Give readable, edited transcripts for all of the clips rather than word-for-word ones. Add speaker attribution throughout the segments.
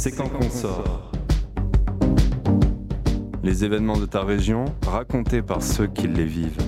Speaker 1: c'est quand qu'on sort. Les événements de ta région, racontés par ceux qui les vivent.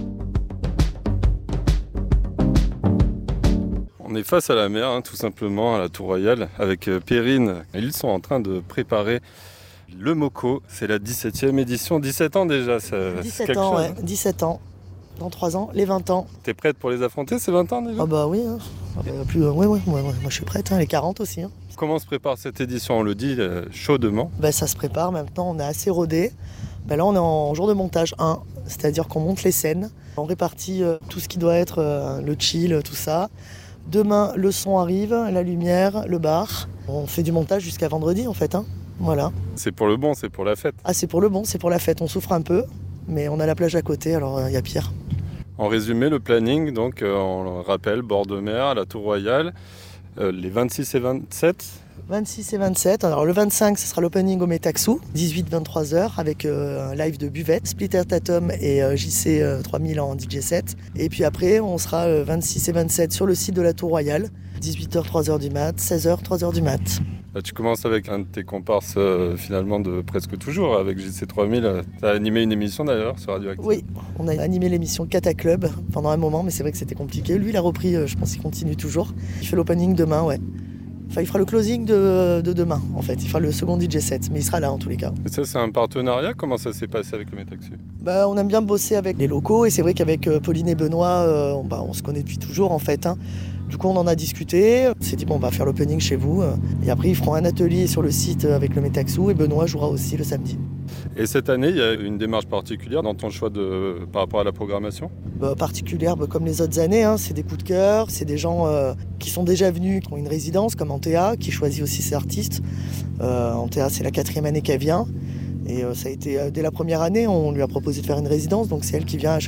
Speaker 1: On est face à la mer, tout simplement, à la Tour Royale, avec Perrine. Ils sont en train de préparer le MOCO. C'est la 17e édition, 17 ans déjà.
Speaker 2: 17 ans, ouais, 17 ans. Dans 3 ans, les 20 ans.
Speaker 1: T'es prête pour les affronter, ces 20 ans déjà ?
Speaker 2: Ah bah oui, hein. Moi je suis prête, les 40 aussi. Hein.
Speaker 1: Comment se prépare cette édition ? On le dit chaudement.
Speaker 2: Ça se prépare, maintenant on est assez rodé. Là on est en jour de montage 1, c'est-à-dire qu'on monte les scènes. On répartit tout ce qui doit être le chill, tout ça. Demain, le son arrive, la lumière, le bar. On fait du montage jusqu'à vendredi en fait. Voilà.
Speaker 1: C'est pour le bon, c'est pour la fête.
Speaker 2: Ah, c'est pour le bon, c'est pour la fête. On souffre un peu, mais on a la plage à côté, alors il y a pire.
Speaker 1: En résumé, le planning, donc on le rappelle, bord de mer, à la Tour Royale, les 26 et 27.
Speaker 2: 26 et 27. Alors le 25, ce sera l'opening au Metaxou, 18-23h, avec un live de Buvette, Splitter Tatum et JC 3000 en DJ set. Et puis après, on sera 26 et 27 sur le site de la Tour Royale, 18h, 3h du mat, 16h, 3h du mat.
Speaker 1: Là, tu commences avec un de tes comparses finalement de presque toujours, avec JC 3000. Tu as animé une émission d'ailleurs sur Radioactive.
Speaker 2: Oui, on a animé l'émission Cata Club pendant un moment, mais c'est vrai que c'était compliqué. Lui, il a repris, je pense qu'il continue toujours. Il fait l'opening demain, ouais. Enfin, il fera le closing de demain, en fait. Il fera le second DJ set, mais il sera là en tous les cas.
Speaker 1: Et ça, c'est un partenariat ? Comment ça s'est passé avec le Metaxu ?
Speaker 2: On aime bien bosser avec les locaux, et c'est vrai qu'avec Pauline et Benoît, on se connaît depuis toujours, en fait. Du coup, on en a discuté. On s'est dit, on va faire l'opening chez vous. Et après, ils feront un atelier sur le site avec le Metaxu, et Benoît jouera aussi le samedi.
Speaker 1: Et cette année, il y a une démarche particulière dans ton choix par rapport à la programmation ?
Speaker 2: Particulière comme les autres années, c'est des coups de cœur, c'est des gens qui sont déjà venus, qui ont une résidence comme Antea, qui choisit aussi ses artistes. Antea, c'est la 4e année qu'elle vient et ça a été dès la première année, on lui a proposé de faire une résidence, donc c'est elle qui vient à